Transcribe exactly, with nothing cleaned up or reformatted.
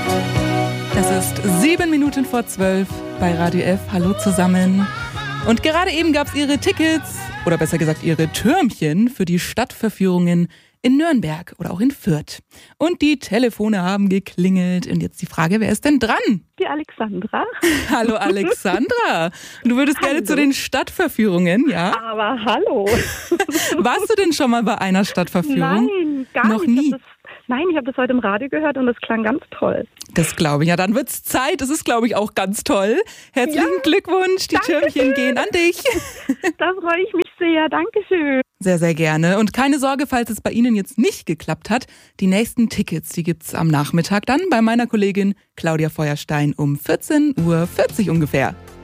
Es ist sieben Minuten vor zwölf bei Radio F. Hallo zusammen. Und gerade eben gab es ihre Tickets, oder besser gesagt ihre Türmchen für die Stadtverführungen in Nürnberg oder auch in Fürth. Und die Telefone haben geklingelt. Und jetzt die Frage, wer ist denn dran? Die Alexandra. Hallo Alexandra. Du würdest Hallo. gerne zu den Stadtverführungen, ja? Aber hallo. Warst du denn schon mal bei einer Stadtverführung? Nein, gar Noch nicht. nie? Ich hab das, nein, ich habe das heute im Radio gehört und das klang ganz toll. Das glaube ich. Ja, dann wird's Zeit. Das ist, glaube ich, auch ganz toll. Herzlichen Ja, Glückwunsch. Die Dankeschön. Türmchen gehen an dich. Da freue ich mich sehr. Dankeschön. Sehr, sehr gerne. Und keine Sorge, falls es bei Ihnen jetzt nicht geklappt hat. Die nächsten Tickets, die gibt's am Nachmittag dann bei meiner Kollegin Claudia Feuerstein um vierzehn Uhr vierzig ungefähr.